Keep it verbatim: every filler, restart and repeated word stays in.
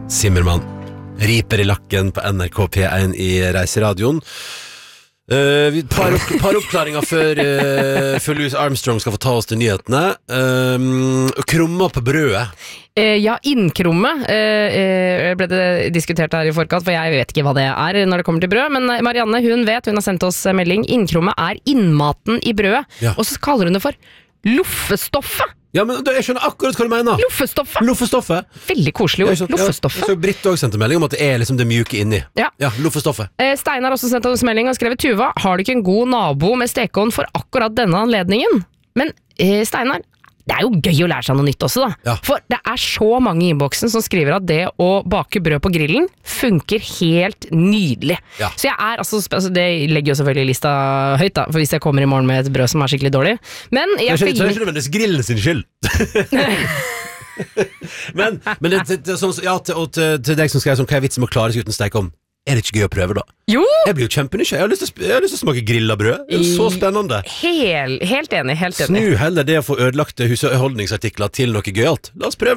Zimmermann riper i lakken på N R K P én i Reiseradioen. Uh, et par, opp, par oppklaringer før, uh, før Louis Armstrong skal få ta oss til nyhetene. Um, krummer på brødet. Uh, ja, innkrumme uh, ble det diskutert her i forkant, for jeg vet ikke hva det er når det kommer til brød, men Marianne, hun vet, hun har sendt oss melding. Innkrumme er innmaten i brødet, ja. Og så kaller hun det for loffestoffet. Ja, men jeg skjønner akkurat hva du mener. Loffestoffet. Loffestoffet. Veldig koselig ord. Loffestoffet. Jeg så Britt også sendte melding om at det er liksom det mjuke inni. Ja. Ja, loffestoffet. Eh, Steinar har også sendt oss melding og skrevet: Tuva, har du ikke en god nabo med stekeovn for akkurat denne anledningen? Men eh, Steinar, det er jo gøy å lære seg noe nytt også da. Ja. For det er så mange i innboksen som skriver at det å bake brød på grillen funker helt nydelig. Ja. Så jeg er altså, altså, det legger jo selvfølgelig lista høyt da, for hvis jeg kommer i morgen med et brød som er skikkelig dårlig. Men jeg så er det ikke nødvendigvis grillen sin skyld. men men det, det, det, sånn, ja, til, og til, til deg som skrev sånn, hva er vitsen med å klare seg uten stekeovn? Er det ikke gøy å prøve da? Jo! Jeg blir jo kjempenysgjerrig. Jeg har lyst til, jeg har lyst til å smake grilla brød. Det er så spennende. Hel, helt enig, helt enig. Snu heller det å få ødelagte husholdningsartikler til noe gøyalt. La oss prøve.